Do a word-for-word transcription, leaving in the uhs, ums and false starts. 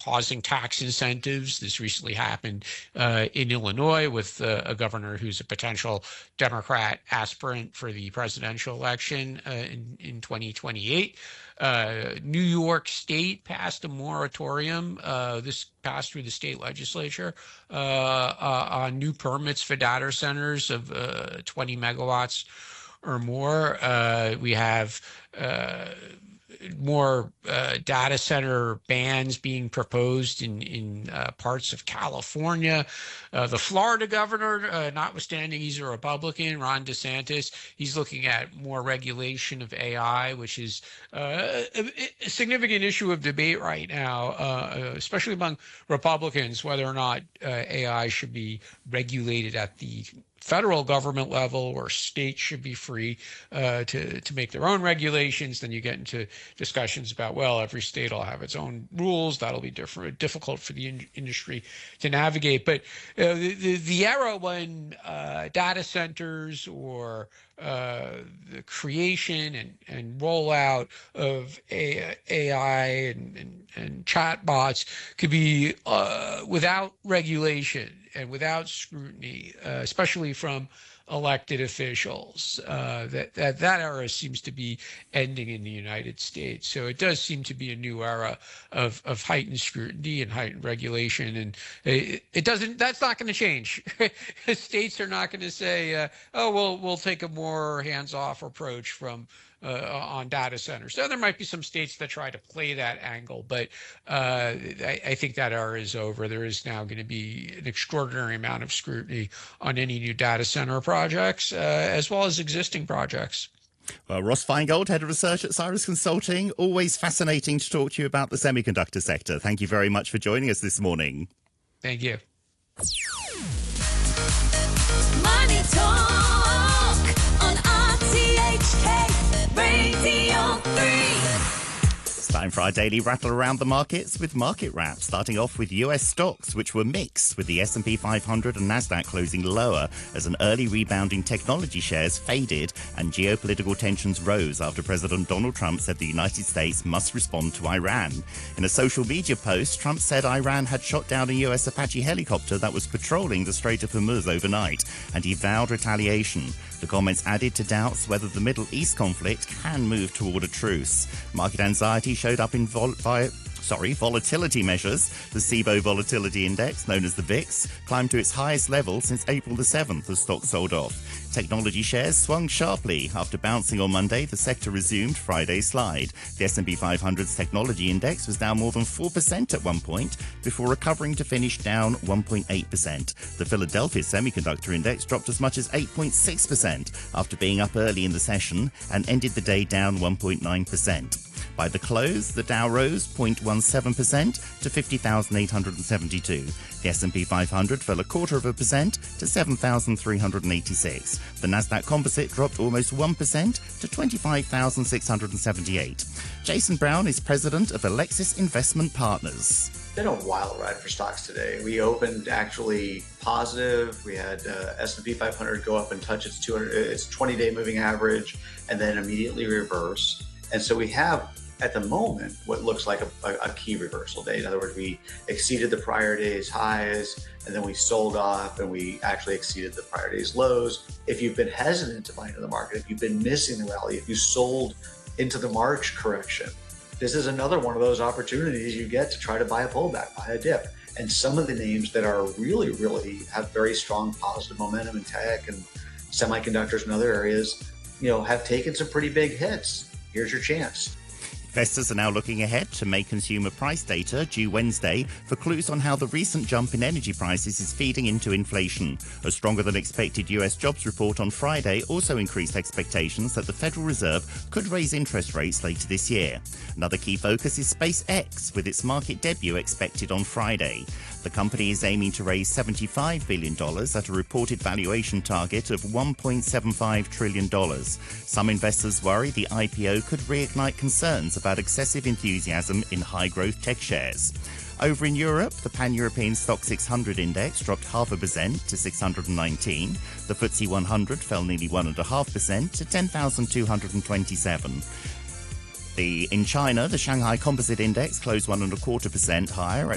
causing tax incentives. This recently happened uh, in Illinois with uh, a governor who's a potential Democrat aspirant for the presidential election uh, in, in twenty twenty-eight. Uh, New York State passed a moratorium. Uh, this passed through the state legislature uh, uh, on new permits for data centers of uh, twenty megawatts or more. Uh, we have uh, more uh, data center bans being proposed in, in uh, parts of California. Uh, the Florida governor, uh, notwithstanding he's a Republican, Ron DeSantis, he's looking at more regulation of A I, which is uh, a, a significant issue of debate right now, uh, especially among Republicans, whether or not uh, A I should be regulated at the federal government level or states should be free uh, to, to make their own regulations. Then you get into discussions about, well, every state will have its own rules. That'll be different, difficult for the in- industry to navigate. But uh, the, the, the era when uh, data centers or uh, the creation and, and rollout of A I and, and, and chatbots could be uh, without regulation and without scrutiny, uh, especially from elected officials. Uh, that, that that era seems to be ending in the United States. So it does seem to be a new era of, of heightened scrutiny and heightened regulation. And it, it doesn't. That's not going to change. States are not going to say, uh, "Oh, well, we'll take a more hands-off approach from." Uh, on data centers. So there might be some states that try to play that angle, but uh, I, I think that era is over. There is now going to be an extraordinary amount of scrutiny on any new data center projects, uh, as well as existing projects. Well, Ross Feingold, Head of Research at Cyrus Consulting, always fascinating to talk to you about the semiconductor sector. Thank you very much for joining us this morning. Thank you. Money Talk on R T H K Radio three. It's time for our daily rattle around the markets with Market Wrap, starting off with U S stocks, which were mixed, with the S and P five hundred and NASDAQ closing lower as an early rebounding technology shares faded and geopolitical tensions rose after President Donald Trump said the United States must respond to Iran. In a social media post, Trump said Iran had shot down a U S Apache helicopter that was patrolling the Strait of Hormuz overnight, and he vowed retaliation. The comments added to doubts whether the Middle East conflict can move toward a truce. Market anxiety showed up in vol- via, sorry, volatility measures. The S I B O Volatility Index, known as the V I X, climbed to its highest level since April the seventh as stocks sold off. Technology shares swung sharply. After bouncing on Monday, the sector resumed Friday's slide. The S and P five hundred's technology index was down more than four percent at one point, before recovering to finish down one point eight percent. The Philadelphia Semiconductor Index dropped as much as eight point six percent after being up early in the session and ended the day down one point nine percent. By the close, the Dow rose zero point one seven percent to fifty thousand eight hundred seventy-two. The S and P five hundred fell a quarter of a percent to seven thousand three hundred eighty-six. The Nasdaq Composite dropped almost one percent to twenty-five thousand six hundred seventy-eight. Jason Brown is president of Alexis Investment Partners. It's been a wild ride for stocks today. We opened actually positive. We had uh, S and P five hundred go up and touch its two hundred, its twenty-day moving average, and then immediately reverse. And so we have, at the moment, what looks like a, a, a key reversal day. In other words, we exceeded the prior day's highs, and then we sold off, and we actually exceeded the prior day's lows. If you've been hesitant to buy into the market, if you've been missing the rally, if you sold into the March correction, this is another one of those opportunities you get to try to buy a pullback, buy a dip. And some of the names that are really, really have very strong positive momentum in tech and semiconductors and other areas, you know, have taken some pretty big hits. Here's your chance. Investors are now looking ahead to May consumer price data due Wednesday for clues on how the recent jump in energy prices is feeding into inflation. A stronger than expected U S jobs report on Friday also increased expectations that the Federal Reserve could raise interest rates later this year. Another key focus is SpaceX, with its market debut expected on Friday. The company is aiming to raise seventy-five billion dollars at a reported valuation target of one point seven five trillion dollars. Some investors worry the I P O could reignite concerns about excessive enthusiasm in high-growth tech shares. Over in Europe, the Pan-European Stock six hundred index dropped half a percent to six hundred nineteen. The F T S E one hundred fell nearly one point five percent to ten thousand two hundred twenty-seven. The, in China, the Shanghai Composite Index closed one and a quarter percent higher at